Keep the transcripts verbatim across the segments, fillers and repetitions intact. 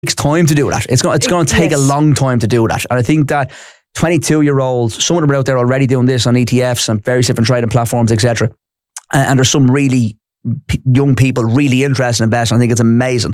takes time to do that. It's going, it's going to take yes. a long time to do that. And I think that twenty-two year olds, some of them are out there already doing this on E T Fs and various different trading platforms, et cetera. And, and there's some really p- young people really interested in investing. I think it's amazing.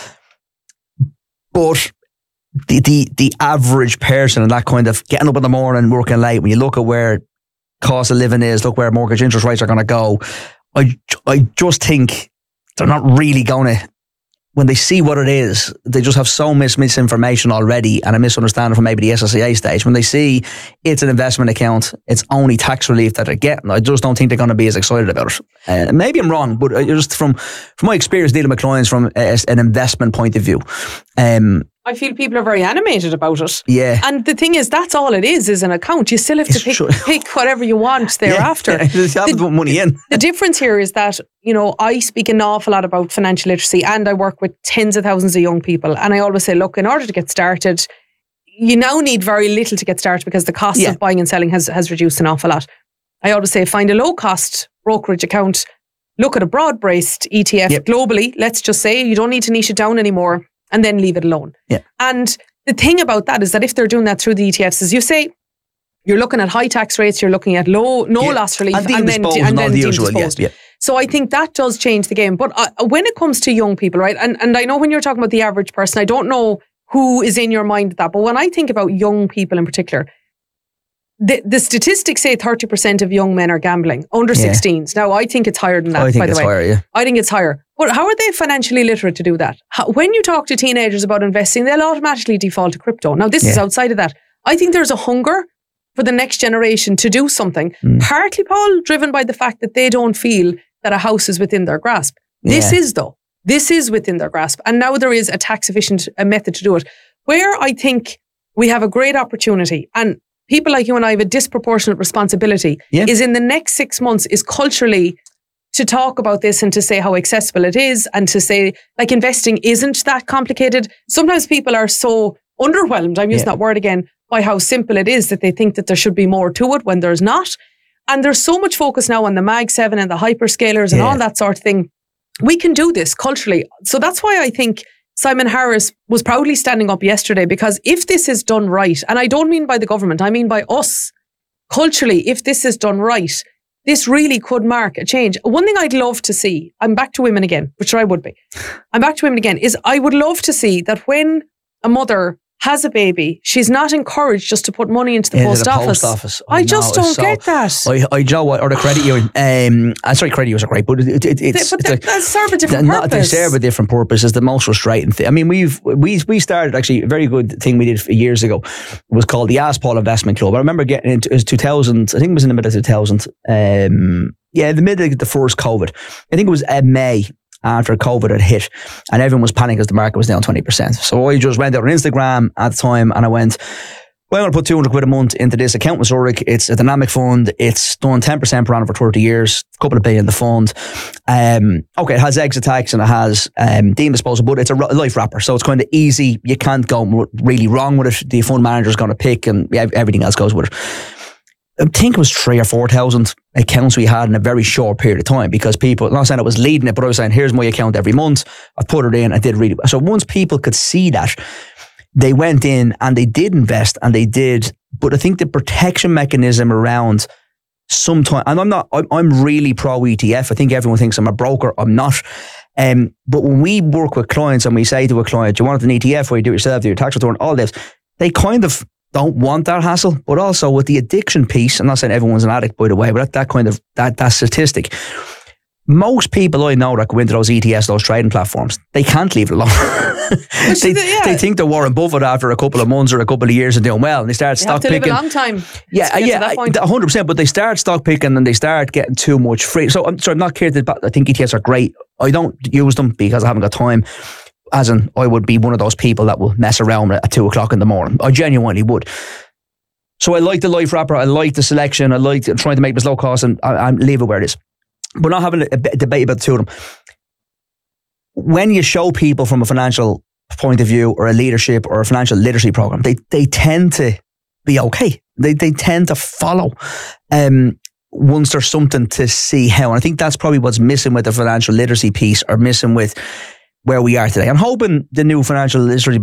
But the, the the average person and that kind of getting up in the morning and working late, when you look at where cost of living is, look where mortgage interest rates are going to go, I, I just think they're not really going to, when they see what it is, they just have so much misinformation already and a misunderstanding from maybe the S S A stage. When they see it's an investment account, it's only tax relief that they're getting, I just don't think they're going to be as excited about it. Uh, maybe I'm wrong, but just from, from my experience dealing with clients from a, an investment point of view, um, I feel people are very animated about it. Yeah. And the thing is, that's all it is, is an account. You still have to pick, pick whatever you want thereafter. Yeah, yeah. You have to put money in. The difference here is that, you know, I speak an awful lot about financial literacy and I work with tens of thousands of young people. And I always say, look, in order to get started, you now need very little to get started because the cost yeah. of buying and selling has, has reduced an awful lot. I always say, find a low cost brokerage account, look at a broad-based E T F yep. globally. Let's just say you don't need to niche it down anymore. And then leave it alone. Yeah. And the thing about that is that if they're doing that through the E T Fs, as you say, you're looking at high tax rates, you're looking at low, no yeah. loss relief, and, and then, and and then the deemed usual, disposed. Yeah, yeah. So I think that does change the game. But uh, when it comes to young people, right, and, and I know when you're talking about the average person, I don't know who is in your mind with that, but when I think about young people in particular, the, the statistics say thirty percent of young men are gambling, under yeah. sixteens. Now, I think it's higher than that, I think by the it's way. Higher, yeah. I think it's higher. But how are they financially literate to do that? How, when you talk to teenagers about investing, they'll automatically default to crypto. Now, this yeah. is outside of that. I think there's a hunger for the next generation to do something, mm. partly, Paul, driven by the fact that they don't feel that a house is within their grasp. This yeah. is, though. This is within their grasp. And now there is a tax-efficient a method to do it, where I think we have a great opportunity. And people like you and I have a disproportionate responsibility yeah. is in the next six months is culturally to talk about this and to say how accessible it is and to say like investing isn't that complicated. Sometimes people are so underwhelmed, I'm using yeah. that word again, by how simple it is that they think that there should be more to it when there's not. And there's so much focus now on the Mag seven and the hyperscalers and yeah. all that sort of thing. We can do this culturally. So that's why I think Simon Harris was proudly standing up yesterday, because if this is done right, and I don't mean by the government, I mean by us, culturally, if this is done right, this really could mark a change. One thing I'd love to see, I'm back to women again, which I would be, I'm back to women again, is I would love to see that when a mother has a baby, she's not encouraged just to put money into the, into post, the office. post office. I, I just don't so, get that. I, I know what, or the credit union. Um, I'm sorry, credit unions are great, but it, it, it's, they, but it's they, they serve a different not, purpose. They serve a different purpose. Is the most frustrating thing. I mean, we've we we started actually a very good thing we did years ago. It was called the Ask Paul Investment Club. I remember getting into it was two thousand. I think it was in the middle of two thousand. Um, yeah, the middle of the first COVID. I think it was uh, May. After COVID had hit and everyone was panicking because the market was down twenty percent. So I just went out on Instagram at the time and I went, well, I'm going to put two hundred quid a month into this account with Zurich. It's a dynamic fund. It's done ten percent per annum for thirty years, a couple of billion in the fund. Um, okay, it has exit tax and it has um, deemed disposal, but it's a life wrapper. So it's kind of easy. You can't go really wrong with it. The fund manager is going to pick and everything else goes with it. I think it was three or four thousand accounts we had in a very short period of time, because people, I'm not saying I was leading it, but I was saying, here's my account every month. I put it in, I did really well. So once people could see that, they went in and they did invest and they did, but I think the protection mechanism around sometime, and I'm not, I'm, I'm really pro E T F. I think everyone thinks I'm a broker. I'm not. Um, but when we work with clients and we say to a client, do you want an E T F where you do it yourself, do your tax return, all this, they kind of don't want that hassle. But also with the addiction piece, I'm not saying everyone's an addict, by the way, but that, that kind of, that, that statistic, most people I know that go into those E T Fs, those trading platforms, they can't leave it alone. they, the, yeah. they think they're Warren Buffett after a couple of months or a couple of years and doing well, and they start they stock have to picking. Live a long time. Yeah, yeah, one hundred percent. But they start stock picking and they start getting too much free. So I'm sorry, I'm not kidding. I think E T Fs are great. I don't use them because I haven't got time. As in, I would be one of those people that will mess around at two o'clock in the morning. I genuinely would. So I like the life wrapper. I like the selection. I like trying to make this low cost and, and leave it where it is. But not having a, a debate about the two of them. When you show people from a financial point of view or a leadership or a financial literacy program, they they tend to be okay. They they tend to follow um, once there's something to see how. And I think that's probably what's missing with the financial literacy piece, or missing with where we are today. I'm hoping the new financial literacy